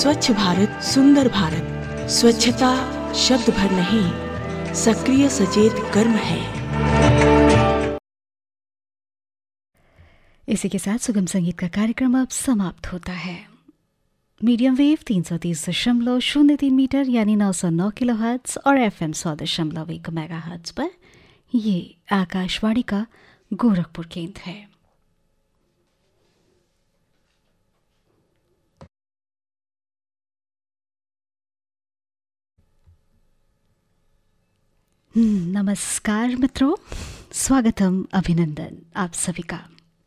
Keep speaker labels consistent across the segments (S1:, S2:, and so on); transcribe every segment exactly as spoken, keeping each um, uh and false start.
S1: स्वच्छ भारत सुंदर भारत। स्वच्छता शब्द भर नहीं, सक्रिय सचेत कर्म है।
S2: इसी के साथ सुगम संगीत का कार्यक्रम अब समाप्त होता है। मीडियम वेव तीन सौ तीस दशमलव शून्य तीन मीटर यानी नौ सौ नौ किलो हर्ट्ज और एफ एम सौ दशमलव एक मेगा हर्ट्ज पर ये आकाशवाणी का गोरखपुर केंद्र है। नमस्कार मित्रों, स्वागतम, अभिनंदन आप सभी का।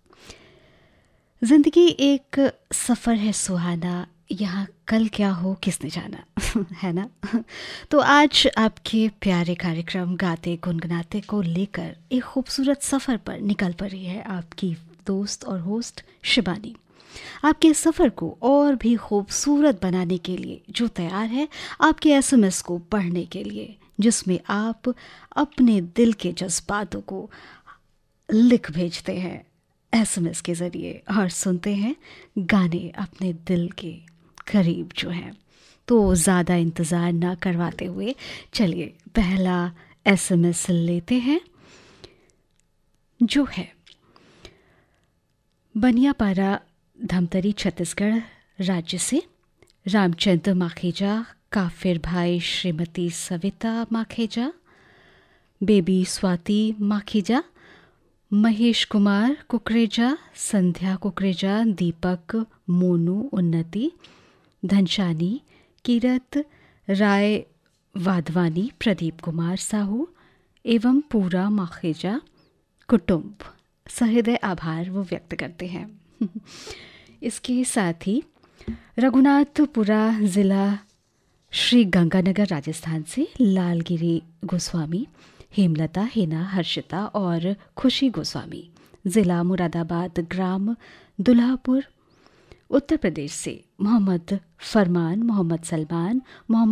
S2: जिंदगी एक सफ़र है सुहाना, यहाँ कल क्या हो किसने जाना है ना। तो आज आपके प्यारे कार्यक्रम गाते गुनगुनाते को लेकर एक खूबसूरत सफ़र पर निकल पड़ी है आपकी दोस्त और होस्ट शिबानी। आपके सफ़र को और भी खूबसूरत बनाने के लिए जो तैयार है आपके एसएमएस को पढ़ने के लिए, जिसमें आप अपने दिल के जज्बातों को लिख भेजते हैं एसएमएस के ज़रिए और सुनते हैं गाने अपने दिल के करीब जो हैं। तो ज़्यादा इंतज़ार ना करवाते हुए चलिए पहला एसएमएस लेते हैं, जो है बनियापारा धमतरी छत्तीसगढ़ राज्य से रामचंद्र माखेजा, काफिर भाई श्रीमती सविता माखेजा, बेबी स्वाति माखेजा, महेश कुमार कुकरेजा, संध्या कुकरेजा, दीपक, मोनू, उन्नति, धनशानी, कीरत राय वाधवानी, प्रदीप कुमार साहू एवं पूरा माखेजा कुटुंब सहृदय आभार वो व्यक्त करते हैं। इसके साथ ही रघुनाथपुरा ज़िला श्री गंगानगर राजस्थान से लालगिरी गोस्वामी, हेमलता, हेना, हर्षिता और खुशी गोस्वामी, ज़िला मुरादाबाद, ग्राम दुल्हापुर, उत्तर प्रदेश से मोहम्मद फरमान, मोहम्मद सलमान, मोहम्मद